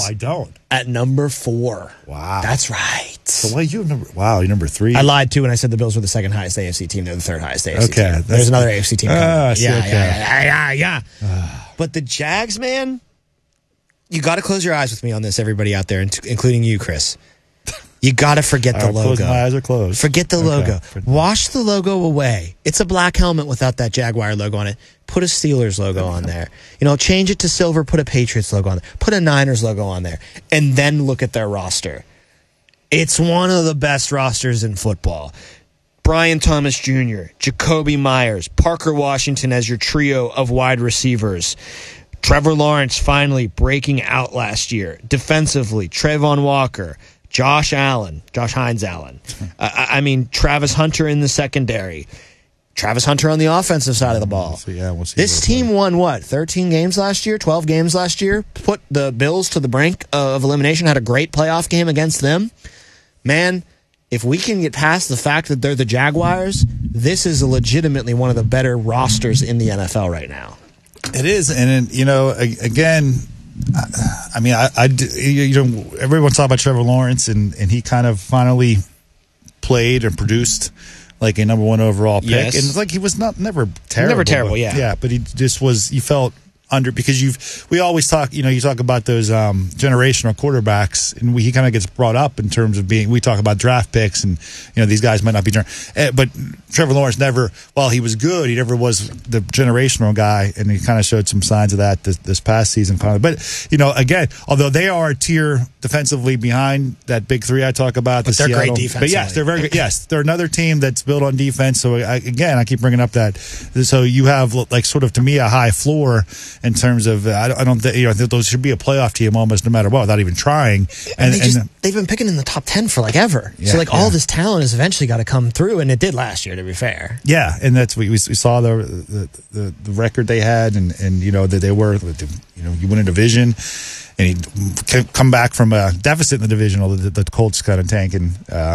I don't. At number 4. Wow. That's right. So what, you're number 3? I lied too when I said the Bills were the second highest AFC team. They're the third highest AFC team. Okay. There's another AFC team coming. Yeah. But the Jags, man, you got to close your eyes with me on this, everybody out there, including you, Chris. You got to forget the logo. My eyes are closed. Forget the logo. Wash the logo away. It's a black helmet without that Jaguar logo on it. Put a Steelers logo on there. Change it to silver, put a Patriots logo on there. Put a Niners logo on there. And then look at their roster. It's one of the best rosters in football. Brian Thomas Jr., Jacoby Myers, Parker Washington as your trio of wide receivers. Trevor Lawrence finally breaking out last year. Defensively, Trayvon Walker, Josh Hines Allen. Travis Hunter in the secondary. Travis Hunter on the offensive side of the ball. We'll see this team won, 13 games last year, 12 games last year? Put the Bills to the brink of elimination, had a great playoff game against them. Man, if we can get past the fact that they're the Jaguars, this is legitimately one of the better rosters in the NFL right now. It is, and again, everyone's talking about Trevor Lawrence, and he kind of finally played and produced like a number 1 overall pick, yes. and it's like he was never terrible, yeah, but he just was. You felt under because we always talk. You talk about those generational quarterbacks, and he kind of gets brought up in terms of being. We talk about draft picks, and these guys might not be, but Trevor Lawrence never. While he was good, he never was the generational guy, and he kind of showed some signs of that this past season. Finally, but again, although they are a tier defensively behind that big 3 I talk about, but they're Seattle, great defense. But yes, they're very good. Yes, they're another team that's built on defense. So I keep bringing up that. So you have like sort of to me a high floor. In terms of, I don't think those should be a playoff team almost no matter what, without even trying. And they've been picking in the top 10 for like ever. Yeah, so all this talent has eventually got to come through, and it did last year, to be fair. Yeah, and that's we saw the record they had, and that they were, you win a division, and he come back from a deficit in the division. Although the Colts kind of tanking.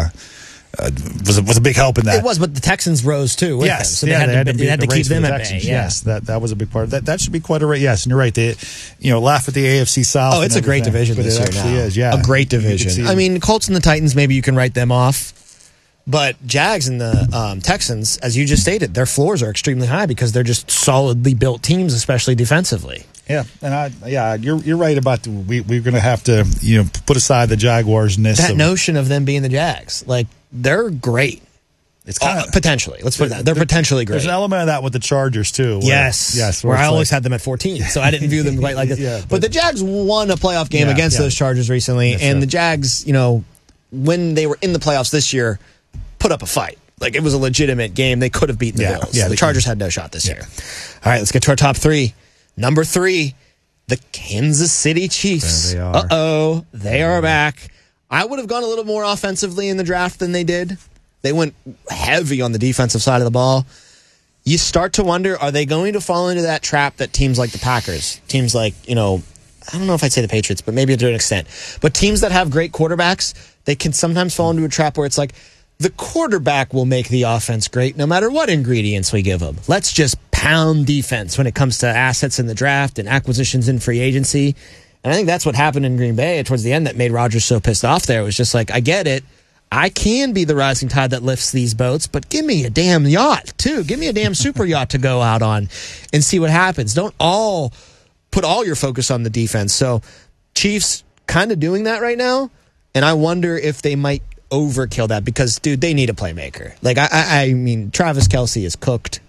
Was a big help in that. It was, but the Texans rose too. With them, so they had to keep them at bay. Yeah. Yes, that was a big part of that. That should be quite a race. Yes, and you're right. They, laugh at the AFC South. Oh, it's a great division but this it year. Actually now. Is, yeah, a great division. Colts and the Titans, maybe you can write them off, but Jags and the Texans, as you just stated, their floors are extremely high because they're just solidly built teams, especially defensively. Yeah, and you're right about we're going to have to put aside the Jaguars-ness. That notion of them being the Jags, they're great. It's kind of potentially. Let's put it that they're potentially great. There's an element of that with the Chargers too. Yes. Where I always had them at 14, so I didn't view them quite like this. Yeah, but the Jags won a playoff game against those Chargers recently, and the Jags, when they were in the playoffs this year, put up a fight. It was a legitimate game. They could have beaten the Bills. Yeah, the Chargers had no shot this year. All right, let's get to our top 3. Number 3, the Kansas City Chiefs. There they are. They are back. I would have gone a little more offensively in the draft than they did. They went heavy on the defensive side of the ball. You start to wonder, are they going to fall into that trap that teams like the Packers, teams like, I don't know if I'd say the Patriots, but maybe to an extent. But teams that have great quarterbacks, they can sometimes fall into a trap where it's like, the quarterback will make the offense great no matter what ingredients we give them. Let's just pound defense when it comes to assets in the draft and acquisitions in free agency. And I think that's what happened in Green Bay towards the end that made Rodgers so pissed off there. It was just like, I get it. I can be the rising tide that lifts these boats, but give me a damn yacht, too. Give me a damn super yacht to go out on and see what happens. Don't all put all your focus on the defense. So Chiefs kind of doing that right now, and I wonder if they might overkill that because, dude, they need a playmaker. I mean, Travis Kelce is cooked.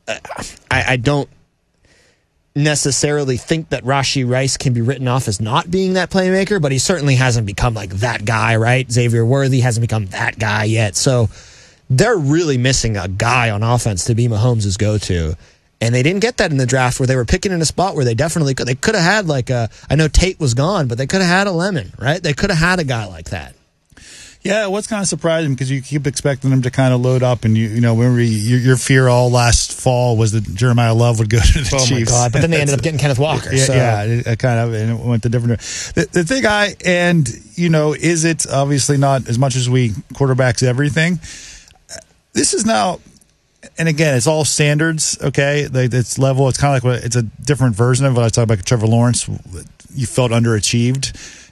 I don't necessarily think that Rashee Rice can be written off as not being that playmaker, but he certainly hasn't become that guy, right? Xavier Worthy hasn't become that guy yet. So they're really missing a guy on offense to be Mahomes' go-to. And they didn't get that in the draft where they were picking in a spot where they definitely could. They could have had I know Tate was gone, but they could have had a Lemon, right? They could have had a guy like that. Yeah, what's kind of surprising because you keep expecting them to kind of load up, and remember your fear all last fall was that Jeremiah Love would go to the Chiefs. Oh my God! But then they ended up getting Kenneth Walker. Yeah, it kind of and it went to different. The thing is it obviously not as much as we quarterbacks everything. This is now, and again, it's all standards. Okay, it's level. It's kind of it's a different version of what I was talking about. Trevor Lawrence, you felt underachieved.